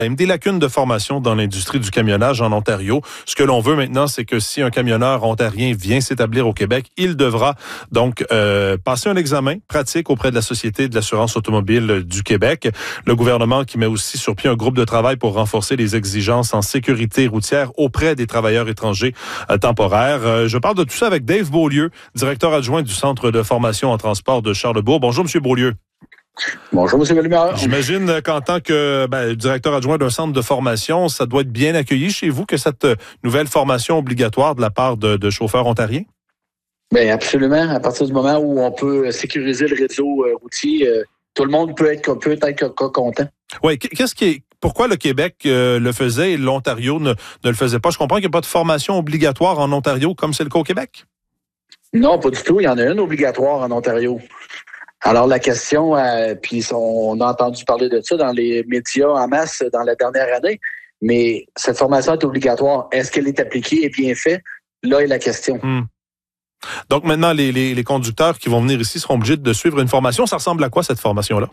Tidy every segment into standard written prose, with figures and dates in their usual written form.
Des lacunes de formation dans l'industrie du camionnage en Ontario. Ce que l'on veut maintenant, c'est que si un camionneur ontarien vient s'établir au Québec, il devra donc passer un examen pratique auprès de la Société de l'assurance automobile du Québec. Le gouvernement qui met aussi sur pied un groupe de travail pour renforcer les exigences en sécurité routière auprès des travailleurs étrangers temporaires. Je parle de tout ça avec Dave Beaulieu, directeur adjoint du Centre de formation en transport de Charlebourg. Bonjour, M. Beaulieu. Bonjour, M. Gallimard. J'imagine qu'en tant que directeur adjoint d'un centre de formation, ça doit être bien accueilli chez vous que cette nouvelle formation obligatoire de la part de chauffeurs ontariens? Bien, absolument. À partir du moment où on peut sécuriser le réseau routier, tout le monde peut être content. Oui, pourquoi le Québec le faisait et l'Ontario ne le faisait pas? Je comprends qu'il n'y a pas de formation obligatoire en Ontario comme c'est le cas au Québec? Non, pas du tout. Il y en a une obligatoire en Ontario. Alors, la question, puis on a entendu parler de ça dans les médias en masse dans la dernière année, mais cette formation est obligatoire. Est-ce qu'elle est appliquée et bien faite? Là est la question. Donc, maintenant, les conducteurs qui vont venir ici seront obligés de suivre une formation. Ça ressemble à quoi, cette formation-là?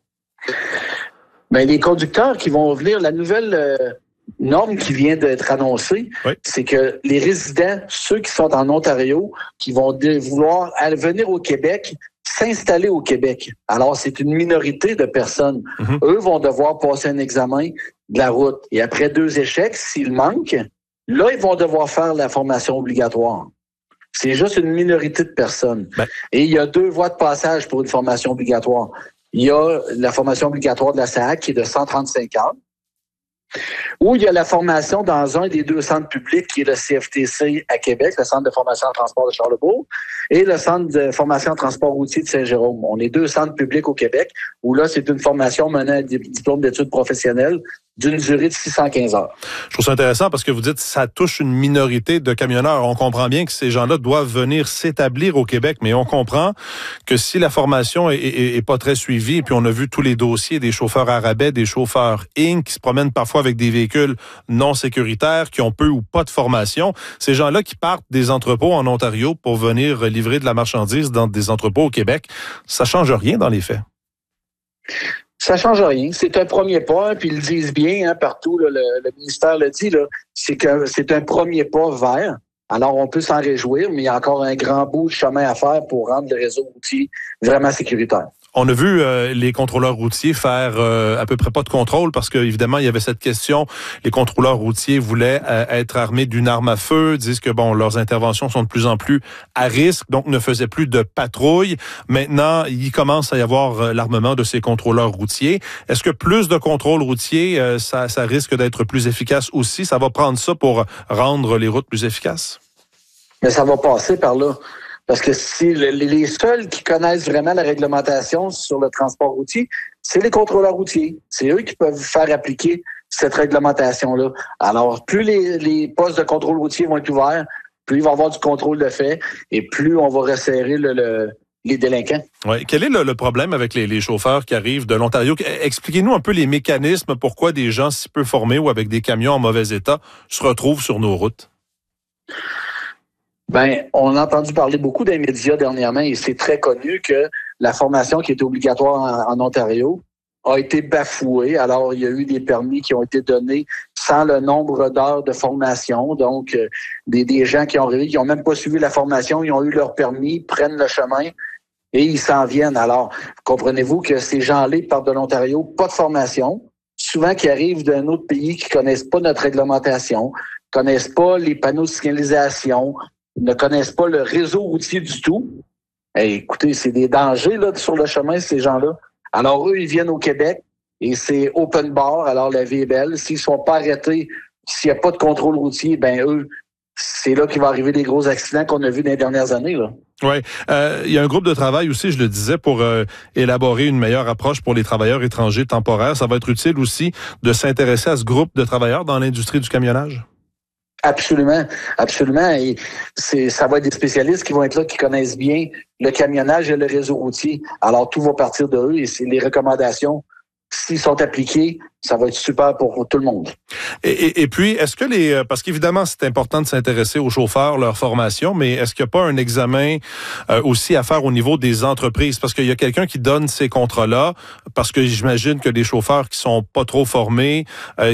Bien, les conducteurs qui vont venir, la nouvelle norme qui vient d'être annoncée, oui, c'est que les résidents, ceux qui sont en Ontario, qui vont vouloir venir au Québec, s'installer au Québec. Alors, c'est une minorité de personnes. Eux vont devoir passer un examen de la route. Et après 2 échecs, s'ils manquent, là, ils vont devoir faire la formation obligatoire. C'est juste une minorité de personnes. Et il y a 2 voies de passage pour une formation obligatoire. Il y a la formation obligatoire de la SAAC qui est de 135 heures. Ou il y a la formation dans un des 2 centres publics qui est le CFTC à Québec, le Centre de formation en transport de Charlebourg, et le Centre de formation en transport routier de Saint-Jérôme. On est 2 centres publics au Québec où là, c'est une formation menée à des diplômes d'études professionnelles d'une durée de 615 heures. Je trouve ça intéressant parce que vous dites que ça touche une minorité de camionneurs. On comprend bien que ces gens-là doivent venir s'établir au Québec, mais on comprend que si la formation est pas très suivie, et puis on a vu tous les dossiers des chauffeurs à rabais, des chauffeurs Inc. qui se promènent parfois avec des véhicules non sécuritaires, qui ont peu ou pas de formation, ces gens-là qui partent des entrepôts en Ontario pour venir livrer de la marchandise dans des entrepôts au Québec, ça change rien dans les faits. Ça change rien. C'est un premier pas, puis ils le disent bien partout. Là, le ministère le dit, là, c'est un premier pas vers. Alors, on peut s'en réjouir, mais il y a encore un grand bout de chemin à faire pour rendre le réseau routier vraiment sécuritaire. On a vu les contrôleurs routiers faire à peu près pas de contrôle parce que évidemment il y avait cette question. Les contrôleurs routiers voulaient être armés d'une arme à feu, disent que leurs interventions sont de plus en plus à risque, donc ne faisaient plus de patrouille. Maintenant, il commence à y avoir l'armement de ces contrôleurs routiers. Est-ce que plus de contrôles routiers, ça risque d'être plus efficace aussi? Ça va prendre ça pour rendre les routes plus efficaces? Mais ça va passer par là. Parce que si les seuls qui connaissent vraiment la réglementation sur le transport routier, c'est les contrôleurs routiers. C'est eux qui peuvent faire appliquer cette réglementation-là. Alors, plus les postes de contrôle routier vont être ouverts, plus il va y avoir du contrôle de fait et plus on va resserrer les délinquants. Oui. Quel est le problème avec les chauffeurs qui arrivent de l'Ontario? Expliquez-nous un peu les mécanismes, pourquoi des gens si peu formés ou avec des camions en mauvais état se retrouvent sur nos routes. On a entendu parler beaucoup des médias dernièrement et c'est très connu que la formation qui était obligatoire en Ontario a été bafouée. Alors, il y a eu des permis qui ont été donnés sans le nombre d'heures de formation. Donc, des gens qui ont même pas suivi la formation, ils ont eu leur permis, prennent le chemin et ils s'en viennent. Alors, comprenez-vous que ces gens-là partent de l'Ontario, pas de formation, souvent qui arrivent d'un autre pays qui connaissent pas notre réglementation, connaissent pas les panneaux de signalisation, ne connaissent pas le réseau routier du tout. Écoutez, c'est des dangers là sur le chemin, ces gens-là. Alors, eux, ils viennent au Québec et c'est open bar, alors la vie est belle. S'ils ne sont pas arrêtés, s'il n'y a pas de contrôle routier, eux, c'est là qu'il va arriver des gros accidents qu'on a vus dans les dernières années, là. Oui. Il y a un groupe de travail aussi, je le disais, pour élaborer une meilleure approche pour les travailleurs étrangers temporaires. Ça va être utile aussi de s'intéresser à ce groupe de travailleurs dans l'industrie du camionnage? Absolument, absolument. Et ça va être des spécialistes qui vont être là, qui connaissent bien le camionnage et le réseau routier. Alors, tout va partir de eux et c'est les recommandations. S'ils sont appliqués, ça va être super pour tout le monde. Et puis, est-ce que parce qu'évidemment, c'est important de s'intéresser aux chauffeurs, leur formation, mais est-ce qu'il n'y a pas un examen aussi à faire au niveau des entreprises? Parce qu'il y a quelqu'un qui donne ces contrats-là, parce que j'imagine que des chauffeurs qui sont pas trop formés,